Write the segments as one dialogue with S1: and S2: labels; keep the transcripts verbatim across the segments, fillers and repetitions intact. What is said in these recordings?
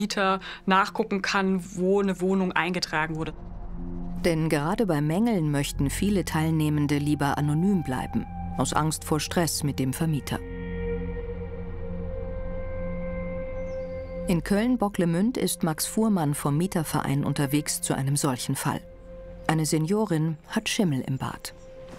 S1: Mieter nachgucken kann, wo eine Wohnung eingetragen wurde.
S2: Denn gerade bei Mängeln möchten viele Teilnehmende lieber anonym bleiben, aus Angst vor Stress mit dem Vermieter. In Köln-Bocklemünd ist Max Fuhrmann vom Mieterverein unterwegs zu einem solchen Fall. Eine Seniorin hat Schimmel im Bad.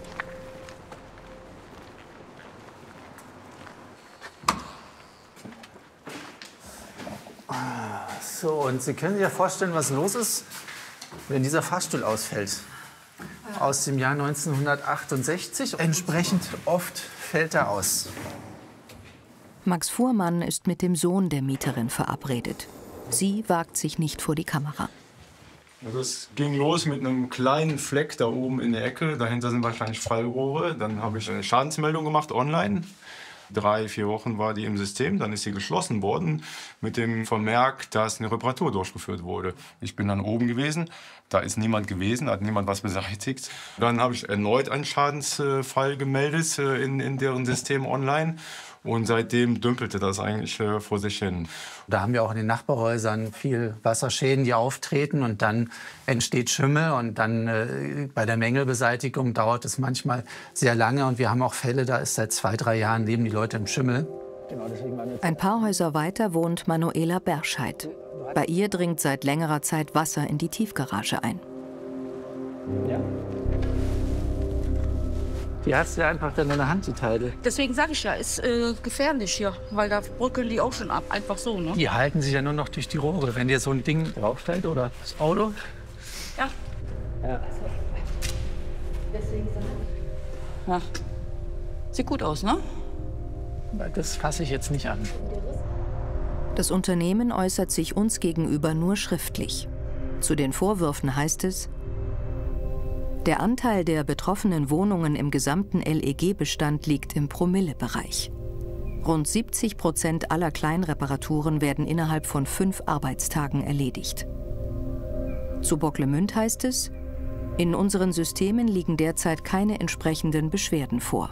S3: So, und Sie können sich ja vorstellen, was los ist, wenn dieser Fahrstuhl ausfällt. Aus dem Jahr neunzehnhundertachtundsechzig. Entsprechend oft fällt er aus.
S2: Max Fuhrmann ist mit dem Sohn der Mieterin verabredet. Sie wagt sich nicht vor die Kamera.
S4: Also es ging los mit einem kleinen Fleck da oben in der Ecke. Dahinter sind wahrscheinlich Fallrohre. Dann habe ich eine Schadensmeldung gemacht online. Drei, vier Wochen war die im System. Dann ist sie geschlossen worden mit dem Vermerk, dass eine Reparatur durchgeführt wurde. Ich bin dann oben gewesen. Da ist niemand gewesen, hat niemand was beseitigt. Dann habe ich erneut einen Schadensfall gemeldet in, in deren System online. Und seitdem dümpelte das eigentlich äh, vor sich hin.
S3: Da haben wir auch in den Nachbarhäusern viel Wasserschäden, die auftreten. Und dann entsteht Schimmel. Und dann äh, bei der Mängelbeseitigung dauert es manchmal sehr lange. Und wir haben auch Fälle, da ist seit zwei, drei Jahren leben die Leute im Schimmel.
S2: Ein paar Häuser weiter wohnt Manuela Berscheid. Bei ihr dringt seit längerer Zeit Wasser in die Tiefgarage ein.
S3: Ja. Die hast du ja einfach dann in der Hand, die Teile.
S5: Deswegen sage ich ja, ist äh, gefährlich hier, weil da bröckeln die auch schon ab, einfach so, ne?
S3: Die halten sich ja nur noch durch die Rohre. Wenn dir so ein Ding draufstellt oder das Auto.
S5: Ja.
S3: Ja.
S5: Deswegen ja. Sieht gut aus, ne?
S3: Das fasse ich jetzt nicht an.
S2: Das Unternehmen äußert sich uns gegenüber nur schriftlich. Zu den Vorwürfen heißt es: Der Anteil der betroffenen Wohnungen im gesamten L E G-Bestand liegt im Promillebereich. Rund siebzig Prozent aller Kleinreparaturen werden innerhalb von fünf Arbeitstagen erledigt. Zu Bocklemünd heißt es: In unseren Systemen liegen derzeit keine entsprechenden Beschwerden vor.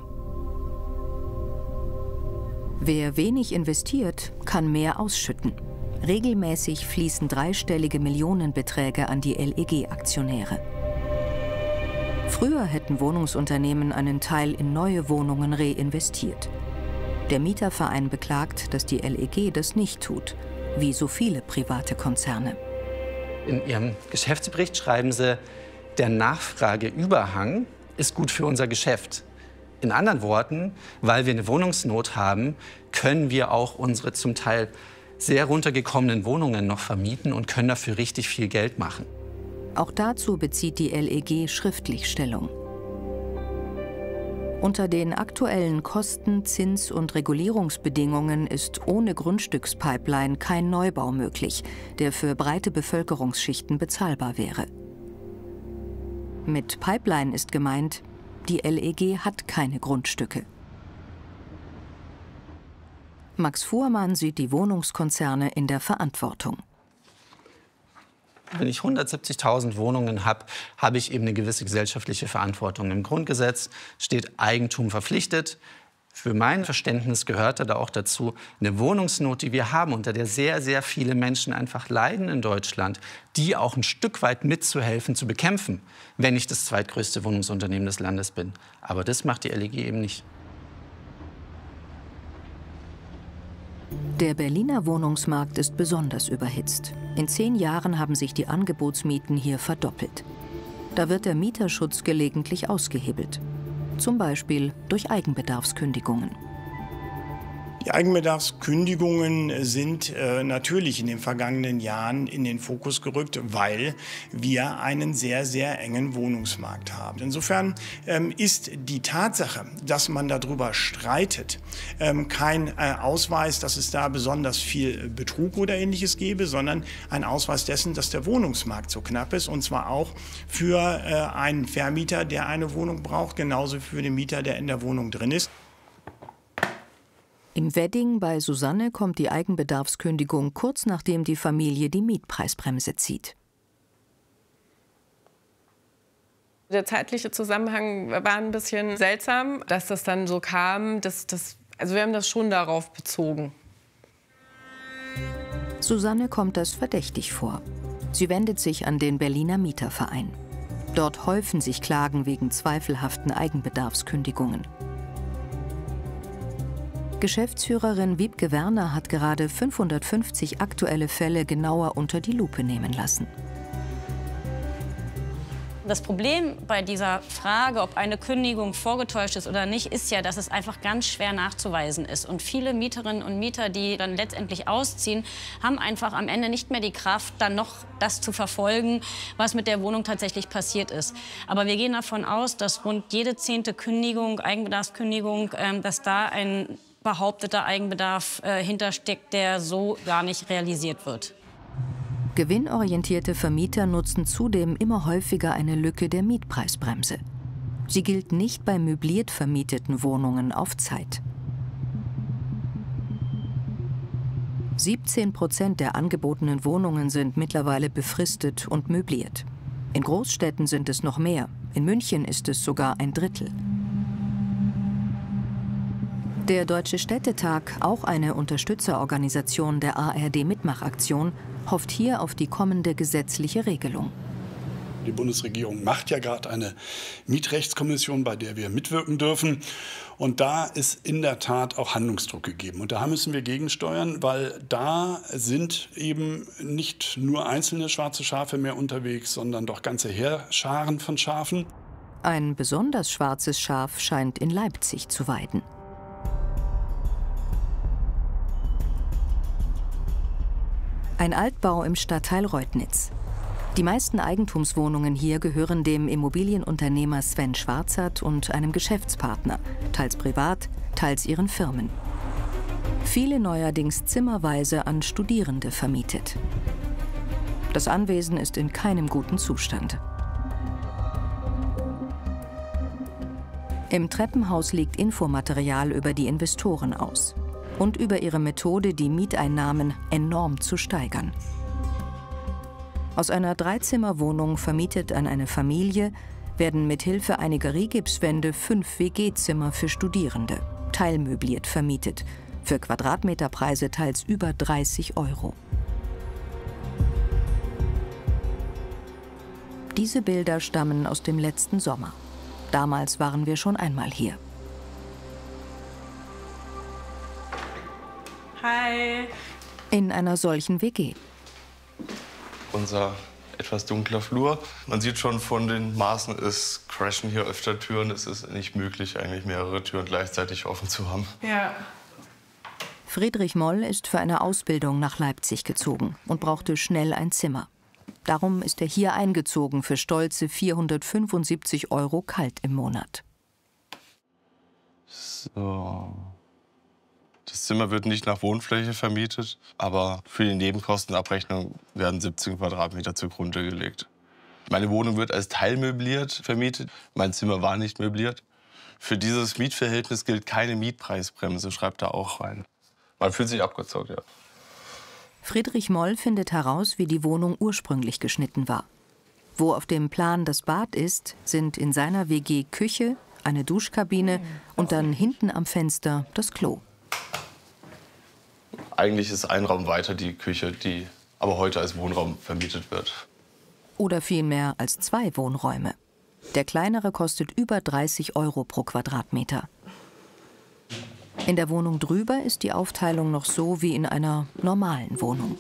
S2: Wer wenig investiert, kann mehr ausschütten. Regelmäßig fließen dreistellige Millionenbeträge an die L E G-Aktionäre. Früher hätten Wohnungsunternehmen einen Teil in neue Wohnungen reinvestiert. Der Mieterverein beklagt, dass die L E G das nicht tut, wie so viele private Konzerne.
S3: In ihrem Geschäftsbericht schreiben sie, der Nachfrageüberhang ist gut für unser Geschäft. In anderen Worten, weil wir eine Wohnungsnot haben, können wir auch unsere zum Teil sehr runtergekommenen Wohnungen noch vermieten und können dafür richtig viel Geld machen.
S2: Auch dazu bezieht die L E G schriftlich Stellung. Unter den aktuellen Kosten-, Zins- und Regulierungsbedingungen ist ohne Grundstückspipeline kein Neubau möglich, der für breite Bevölkerungsschichten bezahlbar wäre. Mit Pipeline ist gemeint, die L E G hat keine Grundstücke. Max Fuhrmann sieht die Wohnungskonzerne in der Verantwortung.
S3: Wenn ich hundertsiebzigtausend Wohnungen habe, habe ich eben eine gewisse gesellschaftliche Verantwortung. Im Grundgesetz steht Eigentum verpflichtet. Für mein Verständnis gehört da auch dazu eine Wohnungsnot, die wir haben, unter der sehr, sehr viele Menschen einfach leiden in Deutschland, die auch ein Stück weit mitzuhelfen, zu bekämpfen, wenn ich das zweitgrößte Wohnungsunternehmen des Landes bin. Aber das macht die L E G eben nicht.
S2: Der Berliner Wohnungsmarkt ist besonders überhitzt. In zehn Jahren haben sich die Angebotsmieten hier verdoppelt. Da wird der Mieterschutz gelegentlich ausgehebelt. Zum Beispiel durch Eigenbedarfskündigungen.
S6: Die Eigenbedarfskündigungen sind äh, natürlich in den vergangenen Jahren in den Fokus gerückt, weil wir einen sehr, sehr engen Wohnungsmarkt haben. Insofern ähm, ist die Tatsache, dass man darüber streitet, ähm, kein äh, Ausweis, dass es da besonders viel Betrug oder Ähnliches gäbe, sondern ein Ausweis dessen, dass der Wohnungsmarkt so knapp ist, und zwar auch für äh, einen Vermieter, der eine Wohnung braucht, genauso für den Mieter, der in der Wohnung drin ist.
S2: Im Wedding bei Susanne kommt die Eigenbedarfskündigung kurz nachdem die Familie die Mietpreisbremse zieht.
S1: Der zeitliche Zusammenhang war ein bisschen seltsam, dass das dann so kam. Dass das, also wir haben das schon darauf bezogen.
S2: Susanne kommt das verdächtig vor. Sie wendet sich an den Berliner Mieterverein. Dort häufen sich Klagen wegen zweifelhaften Eigenbedarfskündigungen. Geschäftsführerin Wiebke Werner hat gerade fünfhundertfünfzig aktuelle Fälle genauer unter die Lupe nehmen lassen.
S7: Das Problem bei dieser Frage, ob eine Kündigung vorgetäuscht ist oder nicht, ist ja, dass es einfach ganz schwer nachzuweisen ist. Und viele Mieterinnen und Mieter, die dann letztendlich ausziehen, haben einfach am Ende nicht mehr die Kraft, dann noch das zu verfolgen, was mit der Wohnung tatsächlich passiert ist. Aber wir gehen davon aus, dass rund jede zehnte Kündigung, Eigenbedarfskündigung, ähm, dass da ein behaupteter Eigenbedarf äh, hintersteckt, der so gar nicht realisiert wird.
S2: Gewinnorientierte Vermieter nutzen zudem immer häufiger eine Lücke der Mietpreisbremse. Sie gilt nicht bei möbliert vermieteten Wohnungen auf Zeit. siebzehn Prozent der angebotenen Wohnungen sind mittlerweile befristet und möbliert. In Großstädten sind es noch mehr. In München ist es sogar ein Drittel. Der Deutsche Städtetag, auch eine Unterstützerorganisation der A R D-Mitmachaktion, hofft hier auf die kommende gesetzliche Regelung.
S8: Die Bundesregierung macht ja gerade eine Mietrechtskommission, bei der wir mitwirken dürfen. Und da ist in der Tat auch Handlungsdruck gegeben. Und da müssen wir gegensteuern, weil da sind eben nicht nur einzelne schwarze Schafe mehr unterwegs, sondern doch ganze Heerscharen von Schafen.
S2: Ein besonders schwarzes Schaf scheint in Leipzig zu weiden. Ein Altbau im Stadtteil Reutnitz. Die meisten Eigentumswohnungen hier gehören dem Immobilienunternehmer Sven Schwarzert und einem Geschäftspartner, teils privat, teils ihren Firmen. Viele neuerdings zimmerweise an Studierende vermietet. Das Anwesen ist in keinem guten Zustand. Im Treppenhaus liegt Infomaterial über die Investoren aus und über ihre Methode, die Mieteinnahmen enorm zu steigern. Aus einer Dreizimmerwohnung, vermietet an eine Familie, werden mithilfe einiger Rigipswände fünf W G-Zimmer für Studierende, teilmöbliert vermietet, für Quadratmeterpreise teils über dreißig Euro. Diese Bilder stammen aus dem letzten Sommer. Damals waren wir schon einmal hier.
S1: Hi.
S2: In einer solchen W G.
S9: Unser etwas dunkler Flur. Man sieht schon von den Maßen, es crashen hier öfter Türen. Es ist nicht möglich, eigentlich mehrere Türen gleichzeitig offen zu haben.
S1: Ja.
S2: Friedrich Moll ist für eine Ausbildung nach Leipzig gezogen und brauchte schnell ein Zimmer. Darum ist er hier eingezogen für stolze vierhundertfünfundsiebzig Euro kalt im Monat.
S9: So. Das Zimmer wird nicht nach Wohnfläche vermietet, aber für die Nebenkostenabrechnung werden siebzehn Quadratmeter zugrunde gelegt. Meine Wohnung wird als teilmöbliert vermietet. Mein Zimmer war nicht möbliert. Für dieses Mietverhältnis gilt keine Mietpreisbremse, schreibt er auch rein. Man fühlt sich abgezockt, ja.
S2: Friedrich Moll findet heraus, wie die Wohnung ursprünglich geschnitten war. Wo auf dem Plan das Bad ist, sind in seiner W G Küche, eine Duschkabine und dann hinten am Fenster das Klo.
S9: Eigentlich ist ein Raum weiter die Küche, die aber heute als Wohnraum vermietet wird.
S2: Oder vielmehr als zwei Wohnräume. Der kleinere kostet über dreißig Euro pro Quadratmeter. In der Wohnung drüber ist die Aufteilung noch so wie in einer normalen Wohnung.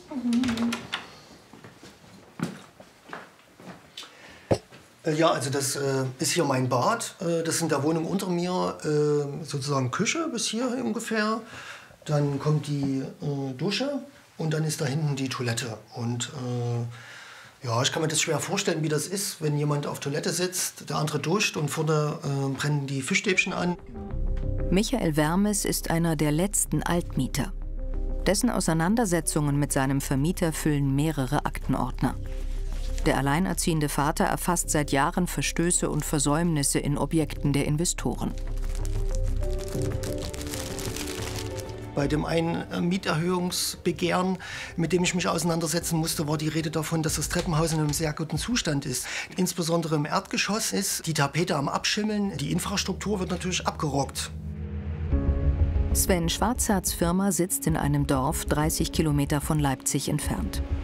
S10: Ja, also das äh, ist hier mein Bad. Äh, das ist in der Wohnung unter mir äh, sozusagen Küche bis hier ungefähr. Dann kommt die äh, Dusche und dann ist da hinten die Toilette. Und äh, ja, ich kann mir das schwer vorstellen, wie das ist, wenn jemand auf Toilette sitzt, der andere duscht und vorne äh, brennen die Fischstäbchen an.
S2: Michael Wermes ist einer der letzten Altmieter. Dessen Auseinandersetzungen mit seinem Vermieter füllen mehrere Aktenordner. Der alleinerziehende Vater erfasst seit Jahren Verstöße und Versäumnisse in Objekten der Investoren.
S10: Bei dem einen Mieterhöhungsbegehren, mit dem ich mich auseinandersetzen musste, war die Rede davon, dass das Treppenhaus in einem sehr guten Zustand ist. Insbesondere im Erdgeschoss ist die Tapete am Abschimmeln, die Infrastruktur wird natürlich abgerockt.
S2: Sven Schwarzerts Firma sitzt in einem Dorf dreißig Kilometer von Leipzig entfernt.